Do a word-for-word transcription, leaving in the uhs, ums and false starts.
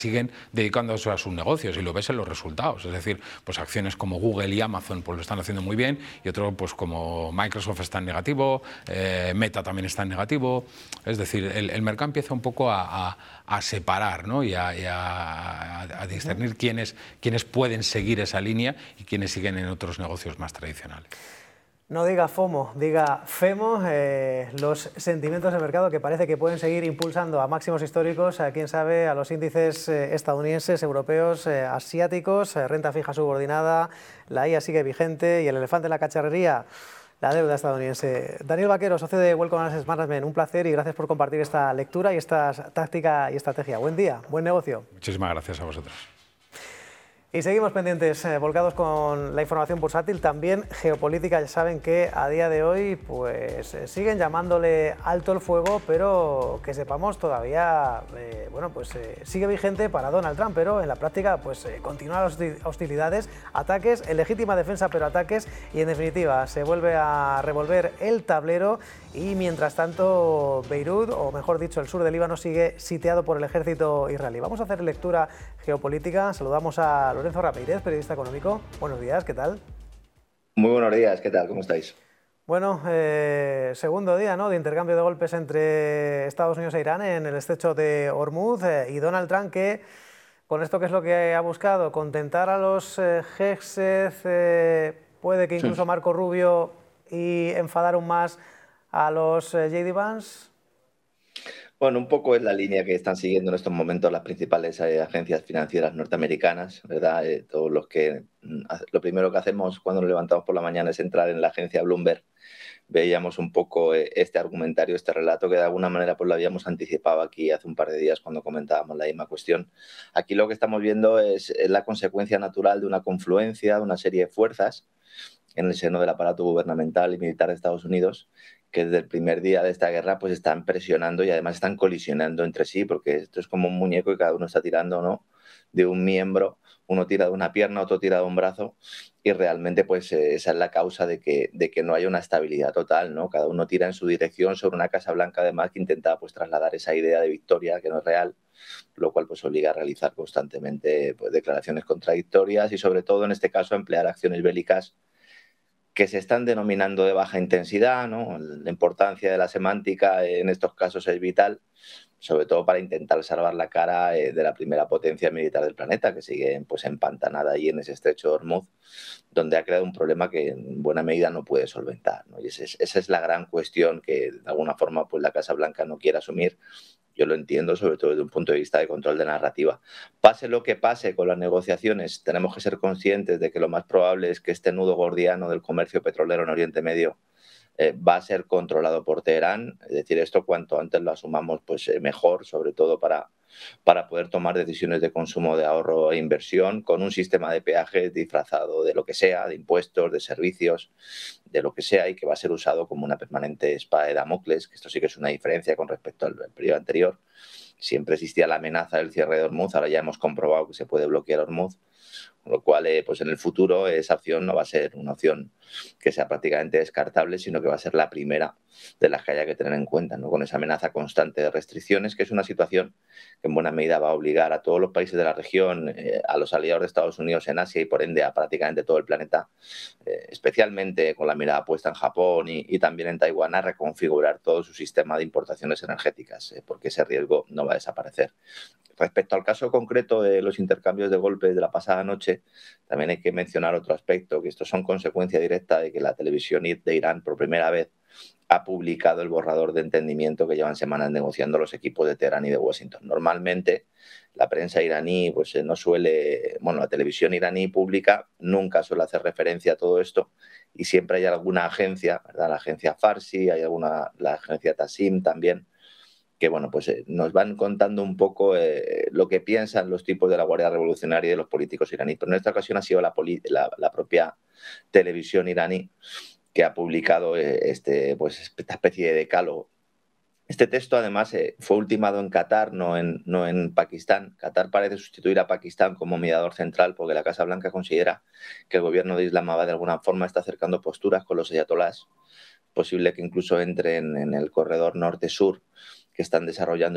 siguen dedicándose a sus negocios y lo ves en los resultados, es decir, pues acciones como Google y Amazon pues lo están haciendo muy bien y otro pues como Microsoft está en negativo, eh, Meta también está en negativo, es decir, el, el mercado empieza un poco a, a, a separar, ¿no? y, a, y a, a discernir quiénes, quiénes pueden seguir esa línea y quiénes siguen en otros negocios más tradicionales. No diga FOMO, diga FEMO, eh, los sentimientos de mercado que parece que pueden seguir impulsando a máximos históricos, a quién sabe, a los índices eh, estadounidenses, europeos, eh, asiáticos, eh, renta fija subordinada, la I A sigue vigente y el elefante en la cacharrería, la deuda estadounidense. Daniel Vaquero, socio de Welcome Asset Management, un placer y gracias por compartir esta lectura y esta táctica y estrategia. Buen día, buen negocio. Muchísimas gracias a vosotros. Y seguimos pendientes, eh, volcados con la información bursátil, también geopolítica. Ya saben que a día de hoy pues eh, siguen llamándole alto el fuego, pero que sepamos todavía, eh, bueno, pues eh, sigue vigente para Donald Trump, pero en la práctica pues eh, continúan las hostilidades, ataques, en legítima defensa, pero ataques, y en definitiva se vuelve a revolver el tablero. Y mientras tanto, Beirut, o mejor dicho, el sur del Líbano, sigue sitiado por el ejército israelí. Vamos a hacer lectura geopolítica. Saludamos a Lorenzo Ramírez, periodista económico. Buenos días, ¿qué tal? Muy buenos días, ¿qué tal? ¿Cómo estáis? Bueno, eh, segundo día, ¿no?, de intercambio de golpes entre Estados Unidos e Irán en el estrecho de Hormuz, eh, y Donald Trump, que con esto, ¿qué es lo que ha buscado? Contentar a los eh, Hexeth, eh, puede que incluso Sí. Marco Rubio, y enfadar aún más a los eh, J D Vance. Bueno, un poco es la línea que están siguiendo en estos momentos las principales eh, agencias financieras norteamericanas, ¿verdad? Eh, todos los que mm, lo primero que hacemos cuando nos levantamos por la mañana es entrar en la agencia Bloomberg. Veíamos un poco eh, este argumentario, este relato que de alguna manera pues lo habíamos anticipado aquí hace un par de días cuando comentábamos la misma cuestión. Aquí lo que estamos viendo es, es la consecuencia natural de una confluencia, de una serie de fuerzas en el seno del aparato gubernamental y militar de Estados Unidos, que desde el primer día de esta guerra pues están presionando y además están colisionando entre sí, porque esto es como un muñeco y cada uno está tirando, ¿no?, de un miembro, uno tira de una pierna, otro tira de un brazo, y realmente pues eh, esa es la causa de que, de que no haya una estabilidad total, ¿no? Cada uno tira en su dirección sobre una Casa Blanca además que intenta pues trasladar esa idea de victoria que no es real, lo cual pues obliga a realizar constantemente pues, declaraciones contradictorias y sobre todo en este caso a emplear acciones bélicas que se están denominando de baja intensidad, ¿no? La importancia de la semántica en estos casos es vital, sobre todo para intentar salvar la cara eh, de la primera potencia militar del planeta, que sigue pues empantanada ahí en ese estrecho de Hormuz, donde ha creado un problema que en buena medida no puede solventar, ¿no? Y ese es, esa es la gran cuestión que de alguna forma pues la Casa Blanca no quiere asumir. Yo lo entiendo, sobre todo desde un punto de vista de control de narrativa. Pase lo que pase con las negociaciones, tenemos que ser conscientes de que lo más probable es que este nudo gordiano del comercio petrolero en Oriente Medio eh, va a ser controlado por Teherán. Es decir, esto cuanto antes lo asumamos, pues eh, mejor, sobre todo para, para poder tomar decisiones de consumo, de ahorro e inversión, con un sistema de peajes disfrazado de lo que sea, de impuestos, de servicios, de lo que sea, y que va a ser usado como una permanente espada de Damocles, que esto sí que es una diferencia con respecto al, al periodo anterior. Siempre existía la amenaza del cierre de Hormuz, ahora ya hemos comprobado que se puede bloquear Hormuz, con lo cual eh, pues en el futuro esa opción no va a ser una opción que sea prácticamente descartable, sino que va a ser la primera de las que haya que tener en cuenta, ¿no? Con esa amenaza constante de restricciones, que es una situación que en buena medida va a obligar a todos los países de la región, eh, a los aliados de Estados Unidos en Asia y por ende a prácticamente todo el planeta, eh, especialmente con la mirada puesta en Japón y, y también en Taiwán, a reconfigurar todo su sistema de importaciones energéticas, eh, porque ese riesgo no va a desaparecer. Respecto al caso concreto de los intercambios de golpes de la pasada noche, también hay que mencionar otro aspecto, que estos son consecuencia directa de que la televisión de Irán por primera vez ha publicado el borrador de entendimiento que llevan semanas negociando los equipos de Teherán y de Washington. Normalmente la prensa iraní pues no suele, bueno, la televisión iraní pública nunca suele hacer referencia a todo esto y siempre hay alguna agencia, ¿verdad? La agencia Farsi, hay alguna, la agencia Tassim también, que bueno, pues eh, nos van contando un poco eh, lo que piensan los tipos de la Guardia Revolucionaria y de los políticos iraníes. Pero en esta ocasión ha sido la, la, la propia televisión iraní que ha publicado eh, este, pues, esta especie de decálogo. Este texto, además, eh, fue ultimado en Qatar, no en, no en Pakistán. Qatar parece sustituir a Pakistán como mediador central porque la Casa Blanca considera que el gobierno de Islamabad de alguna forma está acercando posturas con los ayatolás. Posible que incluso entren en el corredor norte-sur que están desarrollando